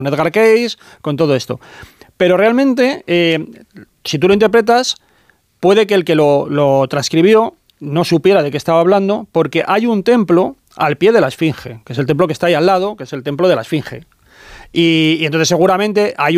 Edgar Cayce, con todo esto. Pero realmente, si tú lo interpretas, puede que el que lo transcribió no supiera de qué estaba hablando, porque hay un templo al pie de la Esfinge, que es el templo que está ahí al lado, que es el templo de la Esfinge. Y entonces seguramente hay